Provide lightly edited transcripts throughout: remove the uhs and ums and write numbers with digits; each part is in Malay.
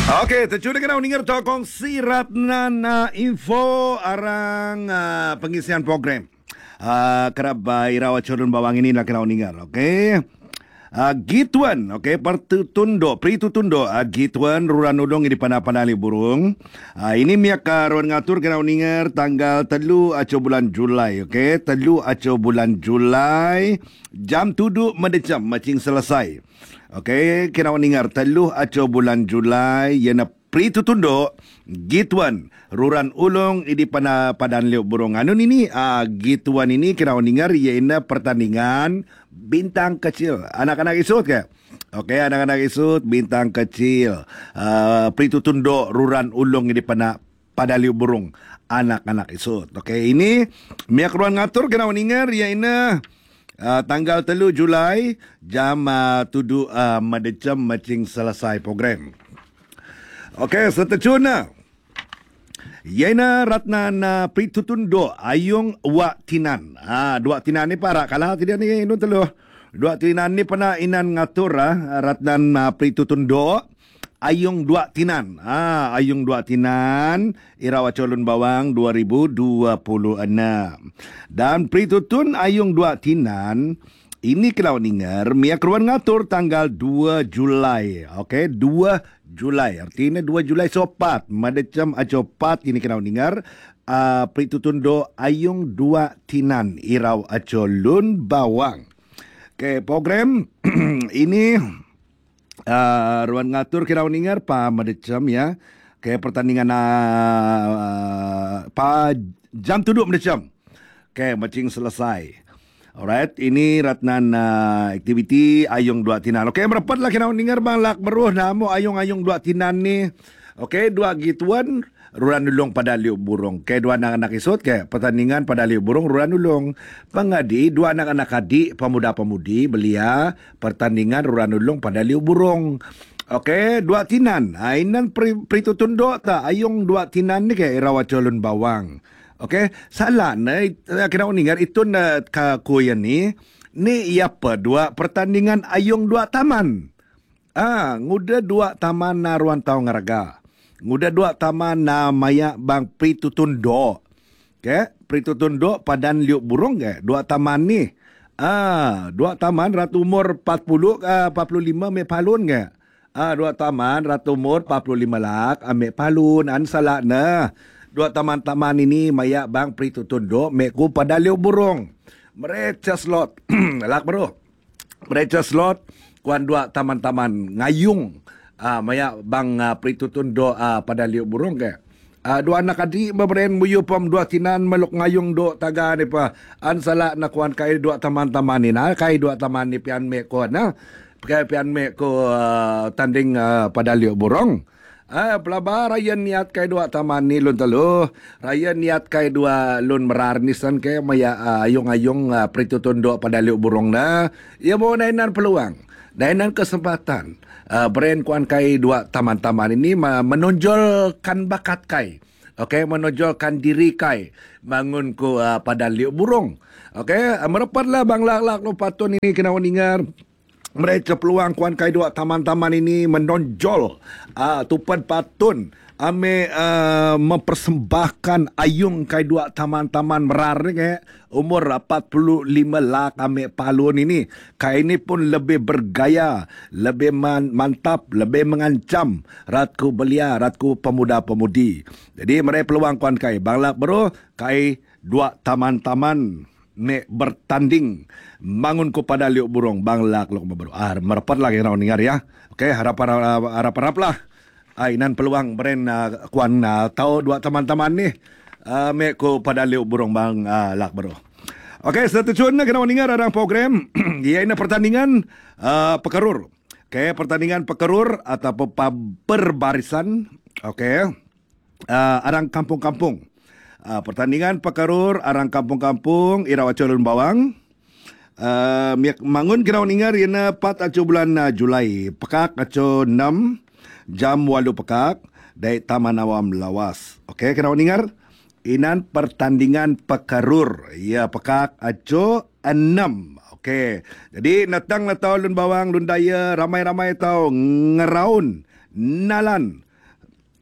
Okey, tercuna kena uningar tokong sirat na info arang pengisian program. Kerap irawa curun bawang ini nak kena uningar. Okey. Gituan, okey, pritutundo, gituan ruran udong ini panali burung. Ini miak ruan ngatur kena uningar tanggal 3 aco bulan Julai, okey, 3 aco bulan Julai, jam 7 mendecam macing selesai. Okey, kena uningar 3 aco bulan Julai, yana pritutundo, gituan ruran ulong ini padan liuk burung. Anu ini, gituan ini kena uningar yana pertandingan bintang kecil. Anak-anak isut ke? Okey, anak-anak isut bintang kecil. Pritutundo ruran ulong ini pada liuk burung. Anak-anak isut. Okey, ini miak ruan ngatur kena uningar yana tanggal 3 Julai jam 7 madecam macing selesai program. Okey, seterusnya. Yana ratna na pritutundo ayung wak tinan. Dua tinan ni para kalah tidak ni inu telu. Dua tinan ni pernah inan ngatur ratna na pritutundo ayung dua tinan. Ayung dua tinan irawa colun bawang 2026. Dan pritutun ayung dua tinan ini kalau dengar miak ruan ngatur tanggal 2 Julai. Okey, 2 Julai. Artinya 2 Julai sopat. Madecam acopat ini kena dengar. Pritutundo ayung dua tinan irau acolun bawang. Okey, program ini ruan ngatur kena dengar pa madecam ya. Okey, pertandingan pa jam 7 madecam. Okey, macing selesai. Alright, ini ratnan aktiviti ayung dua tinan. Okey, merapat lah kena dengar bang lak beruh namo ayung dua tinan ni. Okey, dua gituan ruran ulung pada liuk burung. Okey, dua anak-anak isut ke pertandingan pada liuk burung ruran ulung. Pengadi dua anak-anak adik pemuda-pemudi belia pertandingan ruran ulung pada liuk burung. Okey, dua tinan. Inan pritutundo ta ayung dua tinan ni ke irawa colun bawang. Okey, salah na kena uningar itu na kakuyan ni apa dua pertandingan ayung dua taman. Nguda dua taman na ruan tau ngaraga. Nguda dua taman na maya bang pritutundo. Okey, pritutundo padan liuk burung ke dua taman ni. Dua taman rat umur 45 me palun ke. Dua taman rat umur 45 lak ame palun an salah na. Dua taman-taman ini maya bang pritutundo meku pada liuk burung. Mereka slot. Lak bro. Mereka slot kuan dua taman-taman ngayung. Maya bang pritutundo pada liuk burung ke. Dua anak adik memberen buyu pom dua tinan meluk ngayung do taga ni pa. Ansala na kuan kai dua taman-taman ni na. Kai dua taman ni pian me kuan na. Pian me ko tanding pada liuk burung. Pelaba raya niat kai dua taman ni lun telu. Raya niat kai dua lun merarnisan ke maya ayung-ayung pritutundo pada liuk burung na. Ia mau nainan peluang. Nainan kesempatan. Brand kuan kai dua taman-taman ini menonjolkan bakat kai. Okey, menonjolkan diri kai. Bangun ku pada liuk burung. Okey, merepatlah bang lak-lak lu patun ini kena dengar. Mereka peluang kuan kai dua taman-taman ini menonjol tupan patun ame mempersembahkan ayung kai dua taman-taman merar ke umur 45 lak ame palun ini. Kai ini pun lebih bergaya, lebih mantap, lebih mengancam ratku belia, ratku pemuda-pemudi. Jadi mereka peluang kuan kai banglak bro kai dua taman-taman me bertanding bangun ku pada liuk burung banglak lok baru merapat lagi kena dengar ya. Okey, harap lah inan peluang brand kuan tahu dua teman-teman ni me ku pada liuk burung bang lak baru. Okey, seterusnya kena dengar ada program ia ini pertandingan pekerur. Okey, pertandingan pekerur atau perbarisan. Okey, arang kampung-kampung. Pertandingan pekerur arang kampung-kampung irawa colun bawang. Mangun kira ningar yana 4 aco bulan Julai. Pekak aco 6 jam 8 pekak dari Taman Awam Lawas. Okey, kira ningar inan pertandingan pekerur. Ya, pekak aco 6. Okey. Jadi natang na tau lun bawang lun daya ramai-ramai tau ngeraun nalan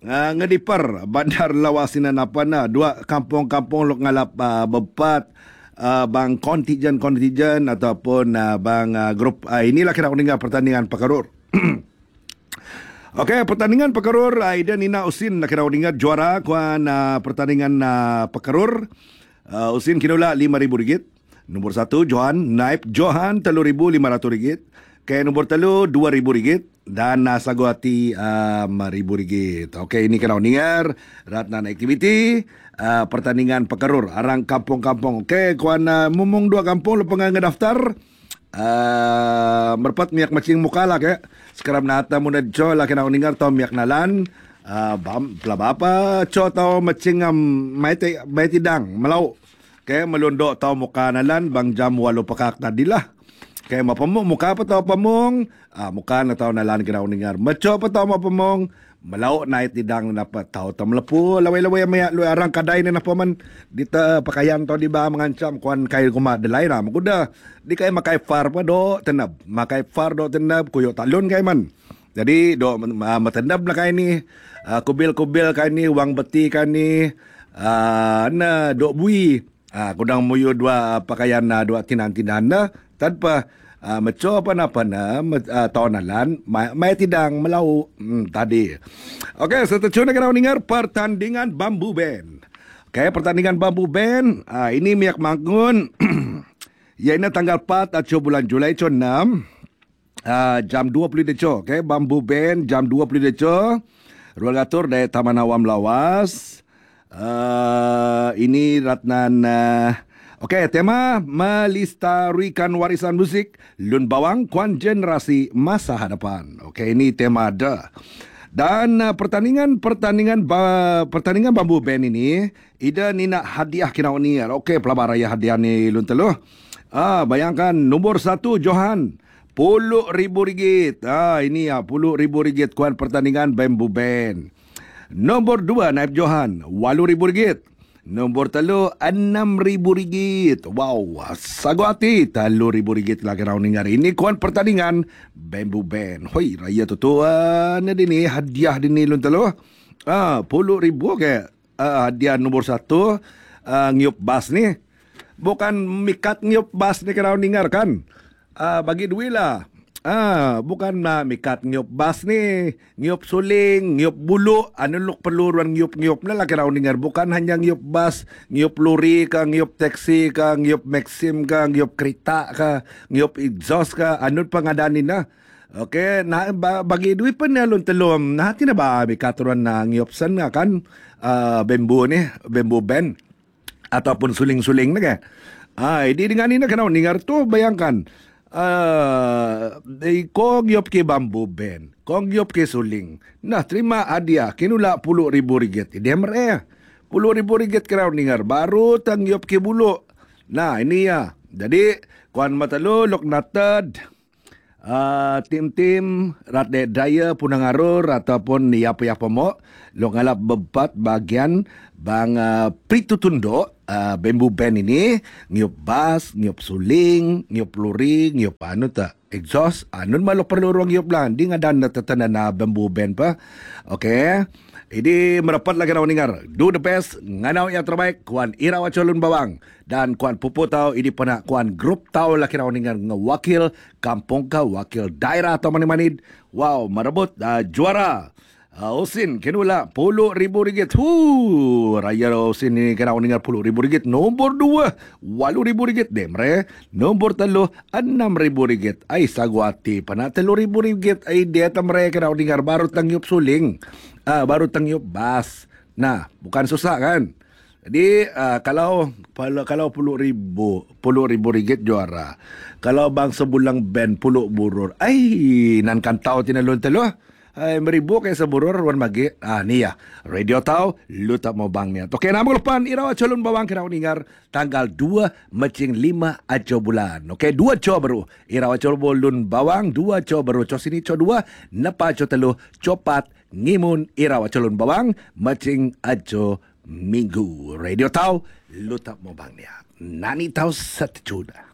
ngediper bandar lawasinan apa na dua kampung-kampung lok ngalap bepat bang kontijen ataupun bang grup inilah kira uninga pertandingan pekarur. Okey, pertandingan pekarur Aida Nina Usin nak kira uninga juara kuan pertandingan pekarur. Usin kinula RM5,000. Nombor 1 Johan Naib Johan RM3,500. Ke nombor 3 RM2,000 dan Saguati RM5,000. Okey, ini kena uningar Ratnan Aktiviti pertandingan pekarur arang kampung-kampung. Okey, kuan mumung dua kampung lepengan ngedaftar merpat miak macing muka lah ke. Sekarang nata muna jo lah kena uningar tau miak nalan apa co tau macing mai tidang melau. Okey, melundok tau muka nalan bang jam 8 pekak tadilah. Kaya mapamong, muka pa tao pamong, muka na tao nalan kina uningar. Macho pa tao mapamong, malaw na itidang na pa tao tamlapu, laway-laway maya, arang kaday na napaman, dita pakayan tao di ba mangancam, kuan kayo kumadalay na, maguda, di kayo makay far pa do, tenab, makay far do, tenab, kuyo talon kayo man. Jadi, do, matenab na kayo ni, kubil-kubil kayo ni, wang beti kayo ni, na, do bui, kudang muyo dua pakayan na, dua tinan-tinan na, tanpa maco apa na tahunalan mai tidang melau tadi. Okey, seterusnya kita dengar pertandingan Bambu Band. Okey, pertandingan Bambu Band ini miak mangun iaitu tanggal 4 bulan Julai 6 jam 20 deco. Okey, Bambu Band jam 20 deco. Ruang atur dari Taman Awam Lawas. Ini Ratnan Okey, tema melestarikan warisan musik Lun Bawang kuan generasi masa hadapan. Okey, ini tema ada. Dan pertandingan Bambu Band ini ida ni nak hadiah kena ni. Okey, pelabur raya hadiah ni Lun Teluh. Bayangkan nombor 1 Johan RM10,000. Ini RM10,000 kuan pertandingan Bambu Band. Nombor 2 Naib Johan RM8,000. Nombor 3 RM6,000. Wow, Saguati RM3,000 lagi rounding hari ini. Kuan pertandingan Bambu Band. Hoi, raya tutuan ni hadiah dini Lun Teluh. RM10,000 ke hadiah nombor 1 ngiup bas ni. Bukan mikat ngiup bas ni ke rounding kan. Bagi duit lah. Bukan mikat ngiup bas ni, ngiup suling, ngiup bulu, luk perlu ruang ngiup na lah kira uningar. Bukan hanya ngiup bas, ngiup lori ka, ngiup taksi ka, ngiup Maxim ka, ngiup kereta ka, ngiup exhaust ka, pangadanin na. Okay, bagi duit pun na Lun Teluh, hati na ba mikat ruang na ngiup san nga kan, bambu ni, Bambu Band, ataupun suling-suling na ka. Ini dengan ini kena uningar tu bayangkan. Kong yop ke Bambu Band, kong yop ke suling. Nah, terima hadiah. Kinula RM10,000. Dia mereka RM10,000 kira dengar. Baru tang yop ke bulu. Nah, ini ya. Jadi, kuan matalu lok natad. Tim-tim Ratde Daya Punangarur ataupun Niap-Yap Pemok lo ngalap bebat bagian bang Pritutundo Bambu Band ini ngiup bas, ngiup suling, ngiup lori, ngiup exhaust malo perlu ruang ngiup lang di ngadan tetanda na Bambu Band pa. Okey. Ini merapat lagi nak dengar. Do the best, nganau yang terbaik, kuan Irawa Colun Bawang. Dan kuan Pupu tau, ini pernah kuan grup tau lagi nak dengar. Ngewakil kampung ka, wakil daerah atau mani-manid. Wow, merebut juara. Usin, kenula, RM10,000. Raya Usin ini kena dengar RM10,000. Nombor 2, RM8,000. Demre. Nombor 3, RM6,000. Ay, Saguati. Pana RM3,000. Ay, dia tamre kena dengar. Baru tangyup suling. Baru tangyup bas. Nah, bukan susah kan? Jadi kalau RM10,000 juara. Kalau bang sebulang band puluk burur. Ay, nan kan tau tinalun Teluh. Ay, RM1,000 kaya seburur wan magi. Ni ya. Radio tau, lu tak mau bangnya. Okey, nama lepan Irawa Colun Bawang kena uningar tanggal 2 macing 5 ajo bulan. Okey, 2 co baru. Irawa Colun Bawang 2 co baru. Co sini co 2, napa co 3, co 4 ngimun Irawa Colun Bawang macing ajo minggu. Radio tau, lu tak mau bangnya. Nani tau setjuda.